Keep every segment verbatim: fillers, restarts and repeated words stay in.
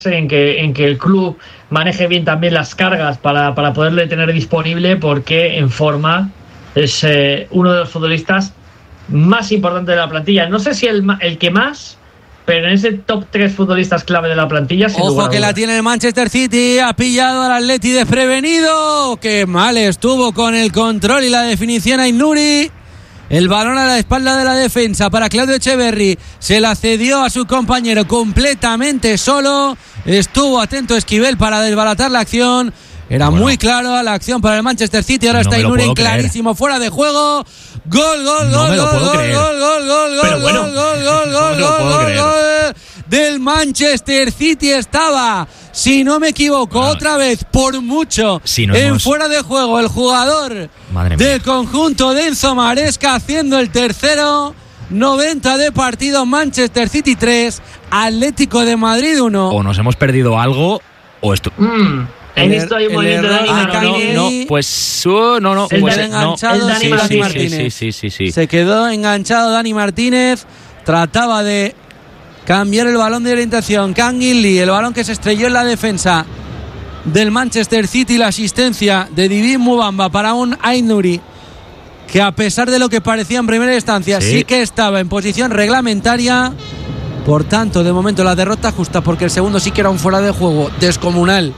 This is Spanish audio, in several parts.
en que, en que el club maneje bien también las cargas para, para poderle tener disponible, porque en forma es eh, uno de los futbolistas más importantes de la plantilla. No sé si el, el que más, pero en ese top tres futbolistas clave de la plantilla. Ojo que la tiene el Manchester City, ha pillado al Atleti desprevenido. Qué mal estuvo con el control y la definición Aït-Nouri. El balón a la espalda de la defensa para Claudio Echeverri. Se la cedió a su compañero completamente solo. Estuvo atento Esquivel para desbaratar la acción. Era bueno, muy claro la acción para el Manchester City. Ahora no está Aït-Nouri clarísimo, fuera de juego. Gol, gol, no gol, me lo gol, puedo gol, creer. gol, gol, gol, Pero gol, bueno, gol, gol, gol, no gol, me lo puedo gol, creer. gol del Manchester City. Estaba, si no me equivoco, Ah, otra vez por mucho si no en hemos... fuera de juego el jugador del conjunto de Enzo Maresca, haciendo el tercero. Noventa de partido, Manchester City tres, Atlético de Madrid uno. O nos hemos perdido algo o esto. Mm. He visto ahí un movimiento de Dani ah, Martínez. no, no, pues uh, no, no, el pues Dani enganchado, no. Dani Sí, Martínez. sí, Martínez. sí, sí, sí, sí, sí. Se quedó enganchado Dani Martínez, trataba de cambiar el balón de orientación. Kangin Lee, el balón que se estrelló en la defensa del Manchester City, la asistencia de Divin Mubamba para un Aït-Nouri que, a pesar de lo que parecía en primera instancia, sí. sí que estaba en posición reglamentaria. Por tanto, de momento la derrota justa, porque el segundo sí que era un fuera de juego descomunal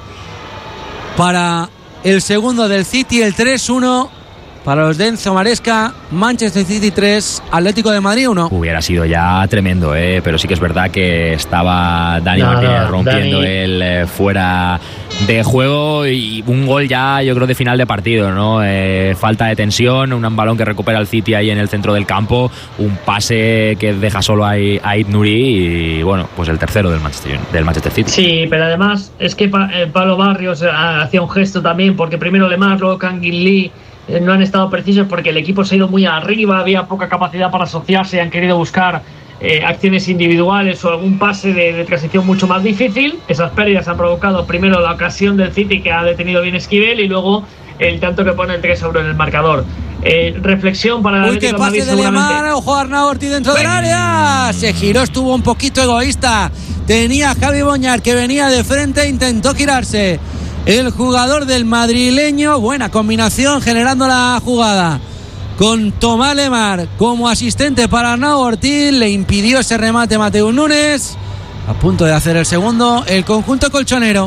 para el segundo del City. El tres uno para los de Enzo Maresca. Manchester City tres, Atlético de Madrid uno. Hubiera sido ya tremendo, ¿eh? Pero sí que es verdad que estaba Dani no, Martínez rompiendo Dani. el eh, fuera de juego, y un gol ya, yo creo, de final de partido, ¿no? Eh, falta de tensión, un balón que recupera el City ahí en el centro del campo, un pase que deja solo a Aït-Nouri, y bueno, pues el tercero del Manchester, del Manchester City. Sí, pero además es que pa, eh, Pablo Barrios hacía un gesto también, porque primero Lemar, luego Kangin Lee eh, no han estado precisos, porque el equipo se ha ido muy arriba, había poca capacidad para asociarse y han querido buscar Eh, acciones individuales o algún pase de, de transición mucho más difícil. Esas pérdidas han provocado primero la ocasión del City, que ha detenido bien Esquivel, y luego el tanto que pone el tres sobre el marcador. Eh, reflexión para el Uy, qué pase de Lemar, ojo a Arnau Ortiz dentro del área, se giró, estuvo un poquito egoísta, tenía a Javi Boñar que venía de frente, intentó girarse el jugador del madrileño. Buena combinación generando la jugada con Tomás Lemar como asistente para Arnau Ortiz. Le impidió ese remate Mateus Nunes, a punto de hacer el segundo el conjunto colchonero.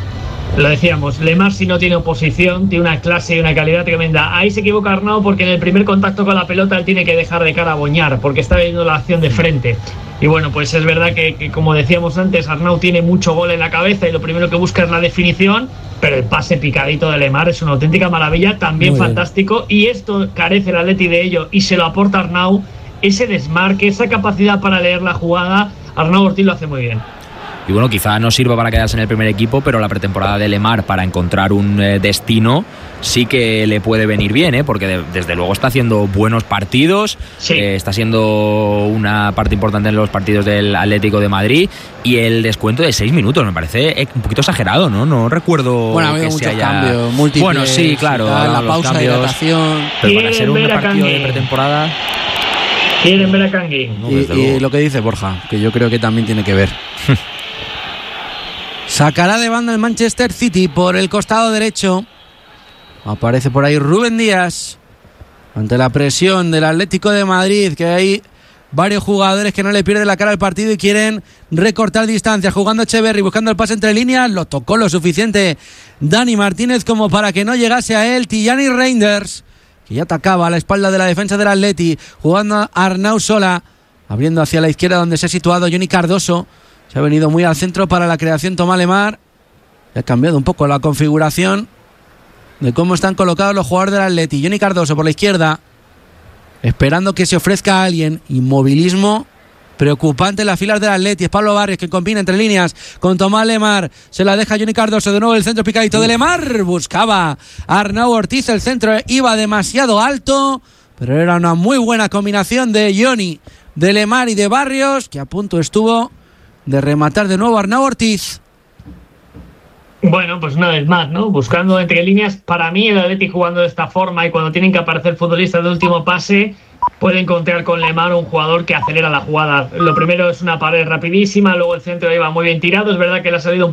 Lo decíamos, Lemar, si no tiene oposición, tiene una clase y una calidad tremenda. Ahí se equivoca Arnau, porque en el primer contacto con la pelota él tiene que dejar de cara a Boñar, porque está viendo la acción de frente. Y bueno, pues es verdad que, que como decíamos antes, Arnau tiene mucho gol en la cabeza y lo primero que busca es la definición, pero el pase picadito de Lemar es una auténtica maravilla, también muy fantástico, bien. Y esto carece el Atleti de ello y se lo aporta Arnau, ese desmarque, esa capacidad para leer la jugada. Arnau Ortiz lo hace muy bien. Y bueno, quizá no sirva para quedarse en el primer equipo, pero la pretemporada de Lemar para encontrar un eh, destino sí que le puede venir bien, ¿eh? Porque de, desde luego está haciendo buenos partidos, sí. eh, está siendo una parte importante en los partidos del Atlético de Madrid, y el descuento de seis minutos me parece un poquito exagerado, ¿no? No recuerdo bueno, que se haya... cambios múltiples. Bueno, sí, claro. Tal, la pausa cambios, de hidratación. Pero para ser un partido de pretemporada... Quieren ver a Kangin. No, y, y lo que dice Borja, que yo creo que también tiene que ver. Sacará de banda el Manchester City por el costado derecho. Aparece por ahí Rubén Díaz, ante la presión del Atlético de Madrid, que hay varios jugadores que no le pierden la cara al partido y quieren recortar distancias. Jugando Echeverri, buscando el pase entre líneas, lo tocó lo suficiente Dani Martínez como para que no llegase a él. Tijani Reinders, que ya atacaba a la espalda de la defensa del Atleti, jugando a Arnau Sola, abriendo hacia la izquierda donde se ha situado Johnny Cardoso. Se ha venido muy al centro para la creación Tomás Lemar. Ha cambiado un poco la configuración de cómo están colocados los jugadores del Atleti. Johnny Cardoso por la izquierda, esperando que se ofrezca a alguien. Inmovilismo preocupante en las filas del Atleti. Es Pablo Barrios que combina entre líneas con Tomás Lemar. Se la deja Johnny Cardoso. De nuevo el centro picadito de Lemar. Buscaba a Arnau Ortiz. El centro iba demasiado alto, pero era una muy buena combinación de Johnny, de Lemar y de Barrios, que a punto estuvo de rematar de nuevo Arnau Ortiz. Bueno, pues una vez más, ¿no? Buscando entre líneas. Para mí el Atleti jugando de esta forma y cuando tienen que aparecer futbolistas de último pase, puede encontrar con Lemar un jugador que acelera la jugada. Lo primero es una pared rapidísima, luego el centro iba muy bien tirado, es verdad que le ha salido un